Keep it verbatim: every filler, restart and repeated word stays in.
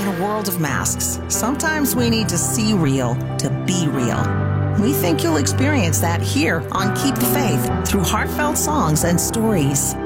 In a world of masks, sometimes we need to see real to be real. We think you'll experience that here on Keep the Faith through heartfelt songs and stories.